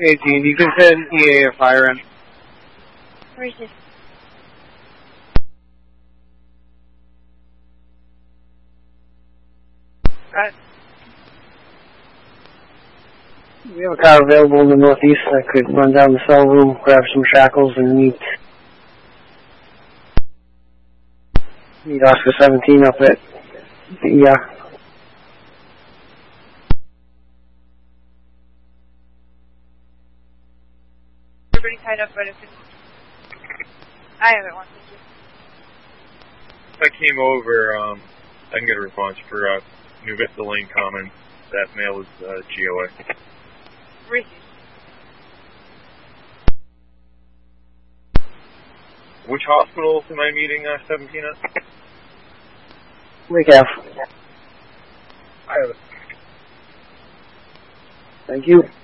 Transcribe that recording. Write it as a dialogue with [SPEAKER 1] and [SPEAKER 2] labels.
[SPEAKER 1] 18, you can send EA a fire in.
[SPEAKER 2] Received.
[SPEAKER 1] Alright. We have a car available in the northeast that could run down the cell room, grab some shackles, and meet Oscar 17 up at the,
[SPEAKER 2] Everybody tied up, but if it's... I have it one, thank you.
[SPEAKER 3] If I came over, I can get a response for New Vista Lane Commons. That mail is GOA.
[SPEAKER 2] Received.
[SPEAKER 3] Which hospitals am I meeting 17 at?
[SPEAKER 1] Lake Ave. I have it. Thank you.